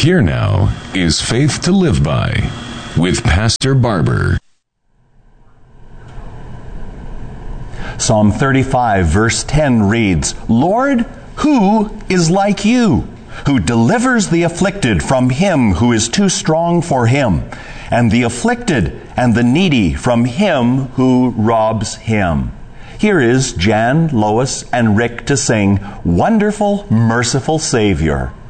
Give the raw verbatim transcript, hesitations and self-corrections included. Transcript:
Here now is Faith to Live By with Pastor Barber. Psalm thirty-five, verse ten reads, Lord, who is like you, who delivers the afflicted from him who is too strong for him, and the afflicted and the needy from him who robs him? Here is Jan, Lois, and Rick to sing, Wonderful, Merciful Savior.